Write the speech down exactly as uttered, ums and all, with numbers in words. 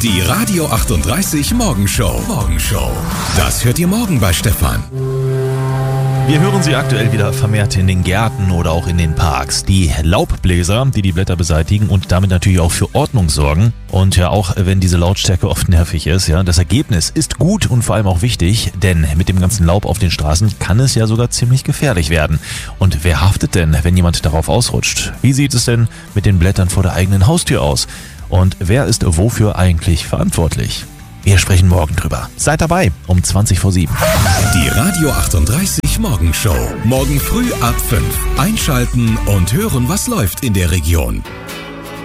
Die Radio achtunddreißig Morgenshow. Morgenshow. Das hört ihr morgen bei Stefan. Wir hören sie aktuell wieder vermehrt in den Gärten oder auch in den Parks. Die Laubbläser, die die Blätter beseitigen und damit natürlich auch für Ordnung sorgen. Und ja, auch wenn diese Lautstärke oft nervig ist, ja, das Ergebnis ist gut und vor allem auch wichtig, denn mit dem ganzen Laub auf den Straßen kann es ja sogar ziemlich gefährlich werden. Und wer haftet denn, wenn jemand darauf ausrutscht? Wie sieht es denn mit den Blättern vor der eigenen Haustür aus? Und wer ist wofür eigentlich verantwortlich? Wir sprechen morgen drüber. Seid dabei um zwanzig vor sieben. Die Radio achtunddreißig Morgenshow. Morgen früh ab fünf. Einschalten und hören, was läuft in der Region.